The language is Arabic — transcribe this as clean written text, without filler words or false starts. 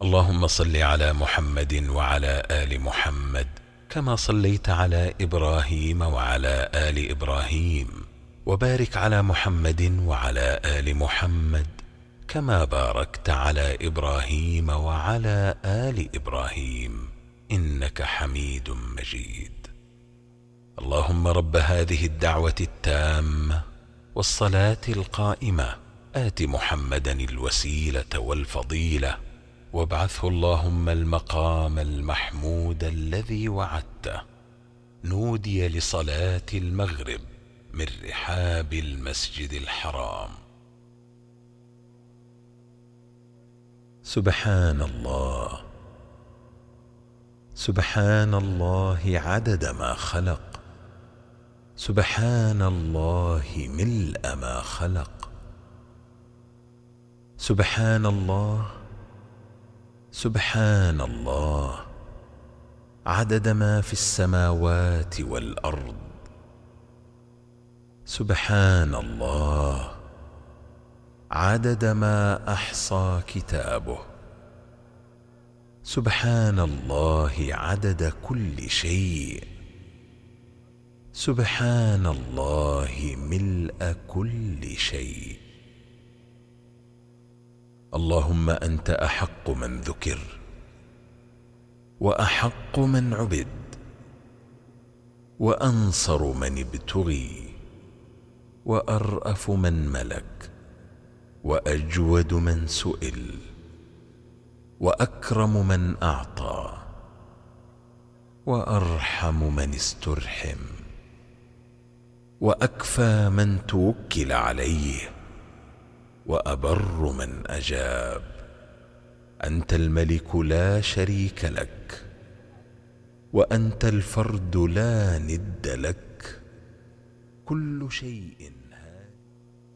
اللهم صل على محمد وعلى آل محمد كما صليت على إبراهيم وعلى آل إبراهيم، وبارك على محمد وعلى آل محمد كما باركت على إبراهيم وعلى آل إبراهيم إنك حميد مجيد. اللهم رب هذه الدعوة التامة والصلاة القائمة آت محمدا الوسيلة والفضيلة وابعثه اللهم المقام المحمود الذي وعدته. نودي لصلاة المغرب من رحاب المسجد الحرام. سبحان الله، سبحان الله عدد ما خلق، سبحان الله ملء ما خلق، سبحان الله، سبحان الله عدد ما في السماوات والأرض، سبحان الله عدد ما أحصى كتابه، سبحان الله عدد كل شيء، سبحان الله ملء كل شيء. اللهم أنت أحق من ذكر، وأحق من عبد، وأنصر من ابتغي، وأرأف من ملك، وأجود من سئل، وأكرم من أعطى، وأرحم من استرحم، وأكفى من توكل عليه، وأبر من أجاب. أنت الملك لا شريك لك، وأنت الفرد لا ند لك. كل شيء